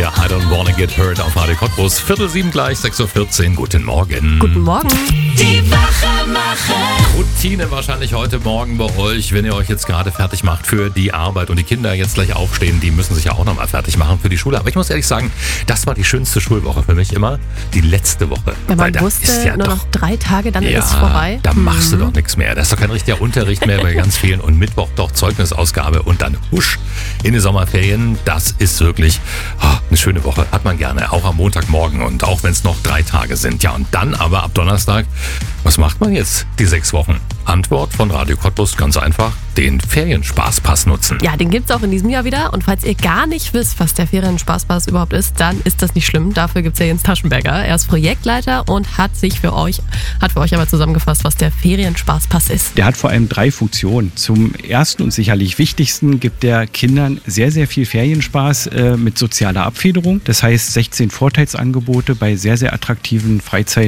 hier I Don't Wanna Get Hurt auf Radio Cottbus. 6:45 gleich, 6:14 Uhr. Guten Morgen. Guten Morgen. Die Wachmacher. Routine wahrscheinlich heute Morgen bei euch, wenn ihr euch jetzt gerade fertig macht für die Arbeit und die Kinder jetzt gleich aufstehen, die müssen sich ja auch nochmal fertig machen für die Schule. Aber ich muss ehrlich sagen, das war die schönste Schulwoche für mich immer, die letzte Woche. Ja, Weil man da wusste, ist ja nur doch, noch 3 Tage, dann ja, ist es vorbei. da machst du doch nichts mehr. Da ist doch kein richtiger Unterricht mehr bei ganz vielen und Mittwoch doch Zeugnisausgabe und dann husch in die Sommerferien. Das ist wirklich eine schöne Woche, hat man gerne, auch am Montagmorgen und auch wenn es noch 3 Tage sind. Ja, und dann aber ab Donnerstag, was macht man jetzt die 6 Wochen? Antwort von Radio Cottbus ganz einfach, den Ferienspaßpass nutzen. Ja, den gibt's auch in diesem Jahr wieder. Und falls ihr gar nicht wisst, was der Ferienspaßpass überhaupt ist, dann ist das nicht schlimm. Dafür gibt's ja Jens Taschenberger. Er ist Projektleiter und hat für euch aber zusammengefasst, was der Ferienspaßpass ist. Der hat vor allem 3 Funktionen. Zum ersten und sicherlich wichtigsten gibt der Kindern sehr, sehr viel Ferienspaß mit sozialer Abfederung. Das heißt 16 Vorteilsangebote bei sehr, sehr attraktiven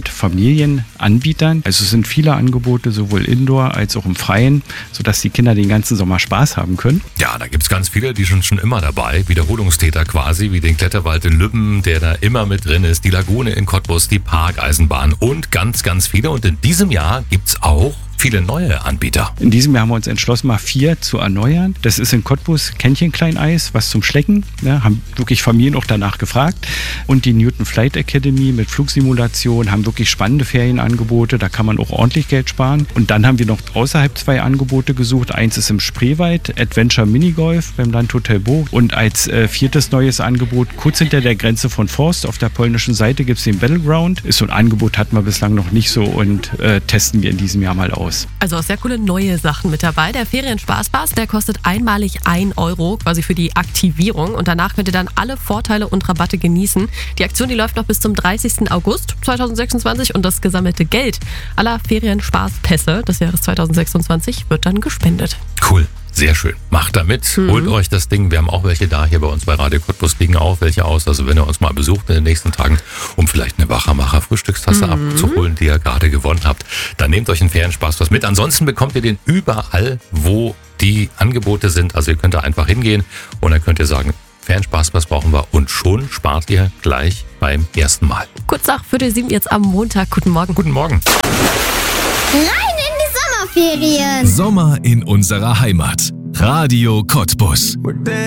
Freizeitfamilienanbietern. Also es sind viele Angebote, sowohl indoor als auch im Freien, sodass die Kinder den ganzen Sommer Spaß haben können. Ja, da gibt's ganz viele, die sind schon immer dabei. Wiederholungstäter quasi, wie den Kletterwald in Lübben, der da immer mit drin ist, die Lagune in Cottbus, die Parkeisenbahn und ganz, ganz viele. Und in diesem Jahr gibt's auch viele neue Anbieter. In diesem Jahr haben wir uns entschlossen, mal 4 zu erneuern. Das ist in Cottbus Kännchenkleineis, was zum Schlecken. Ne, haben wirklich Familien auch danach gefragt. Und die Newton Flight Academy mit Flugsimulation haben wirklich spannende Ferienangebote. Da kann man auch ordentlich Geld sparen. Und dann haben wir noch außerhalb 2 Angebote gesucht. Eins ist im Spreewald, Adventure Minigolf beim Landhotel Burg. Und als 4. neues Angebot, kurz hinter der Grenze von Forst, auf der polnischen Seite gibt es den Battleground. Ist so ein Angebot, hatten wir bislang noch nicht so und testen wir in diesem Jahr mal aus. Also auch sehr coole neue Sachen mit dabei. Der Ferienspaßpass, der kostet einmalig 1 Euro quasi für die Aktivierung. Und danach könnt ihr dann alle Vorteile und Rabatte genießen. Die Aktion, die läuft noch bis zum 30. August 2026 und das gesammelte Geld aller Ferienspaßpässe des Jahres 2026 wird dann gespendet. Cool. Sehr schön. Macht da mit. Holt euch das Ding. Wir haben auch welche da. Hier bei uns bei Radio Cottbus liegen auch welche aus. Also wenn ihr uns mal besucht in den nächsten Tagen, um vielleicht eine Wachmacher Frühstückstasse abzuholen, die ihr gerade gewonnen habt, dann nehmt euch einen Ferienspaß was mit. Ansonsten bekommt ihr den überall, wo die Angebote sind. Also ihr könnt da einfach hingehen und dann könnt ihr sagen, Ferienspaß, was brauchen wir? Und schon spart ihr gleich beim ersten Mal. Kurz nach 6:45 jetzt am Montag. Guten Morgen. Guten Morgen. Rein in die Sommerferien. Sommer in unserer Heimat. Radio Cottbus.